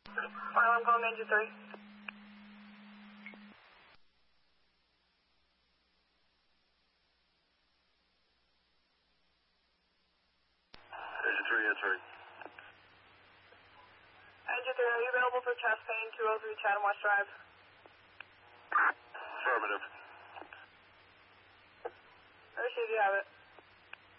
I'm calling engine 3. Engine 3, answering. Engine 3, are you available for chest pain, 203 Chatham West Drive? Affirmative. Appreciate you have it.